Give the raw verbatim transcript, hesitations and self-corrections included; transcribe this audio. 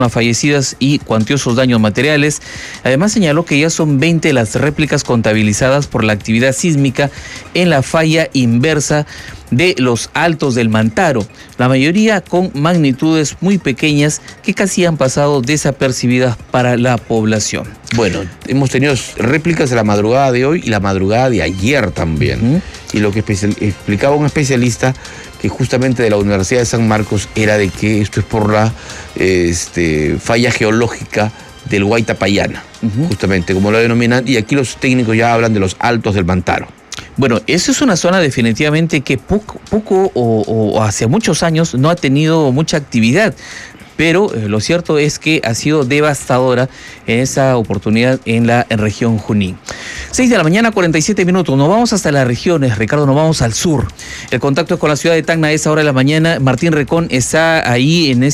fallecidas y cuantiosos daños materiales. Además señaló que ya son veinte las réplicas contabilizadas por la actividad sísmica en la falla inversa de los Altos del Mantaro, la mayoría con magnitudes muy pequeñas que casi han pasado desapercibidas para la población. Bueno, hemos tenido réplicas de la madrugada de hoy y la madrugada de ayer también. Uh-huh. Y lo que explicaba un especialista que justamente de la Universidad de San Marcos era de que esto es por la este, falla geológica del Huaytapallana, uh-huh. justamente como lo denominan, y aquí los técnicos ya hablan de los Altos del Mantaro. Bueno, esa es una zona definitivamente que poco, poco o, o hace muchos años no ha tenido mucha actividad, pero eh, lo cierto es que ha sido devastadora en esa oportunidad en la en región Junín. seis de la mañana, cuarenta y siete minutos. Nos vamos hasta las regiones, Ricardo, nos vamos al sur. El contacto es con la ciudad de Tacna a esa hora de la mañana. Martín Recón está ahí en este